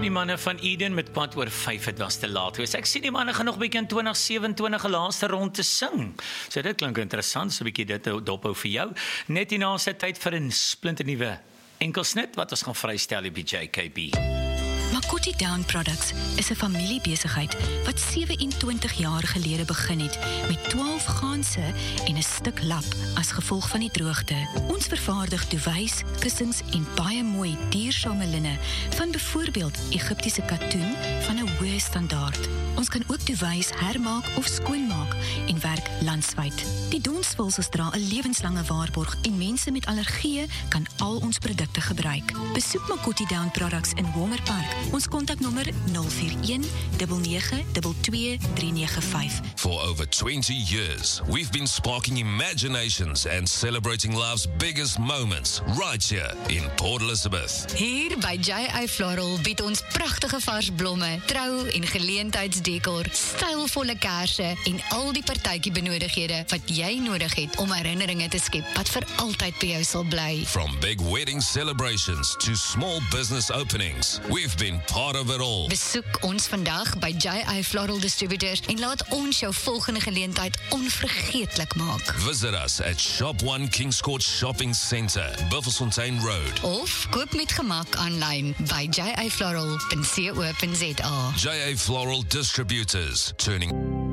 die manne van Eden met kwart oor 5, het was te laat wees. Ek sien die manne gaan nog 'n bietjie in 2027 'n laaste rond te sing. So dit klink interessant, so 'n bietjie dit dophou vir jou. Net hierna se tyd vir 'n splinternuwe enkelsnit wat ons gaan vrystel op die JKB. Makoti Down Products is 'n familiebesigheid wat 27 jaar gelede begin het met 12 ganse en 'n stuk lap as gevolg van die droogte. Ons vervaardig duvets, kussings en baie mooi duursame linne van byvoorbeeld Egiptiese katoen van 'n hoë standaard. Ons kan ook duvets hermaak of skoonmaak en werk landwyd. Die donsvulsels dra 'n lewenslange waarborg en mense met allergieë kan al ons produkte gebruik. Besoek Makoti Down Products in Homer Park. Ons kontaknommer 041 9922 395. For over 20 years, we've been sparking imaginations and celebrating life's biggest moments right here in Port Elizabeth. Hier by J.A. Floral bied ons pragtige vars blomme, trou- en geleentheidsdekor, stylvolle kersse en al die partytjie benodighede wat jy nodig het om herinneringe te skep wat vir altyd by jou sal bly. From big wedding celebrations to small business openings, we've been part of it all. Besoek ons vandag by J.A. Floral Distributors en laat ons jou volgende geleentheid onvergeetlik maak. Visit us at Shop 1 Kings Court Shopping Centre, Buffelsfontein Road. Of koop met gemak aanlyn by jafloral.co.za. J.A. Floral Distributors, turning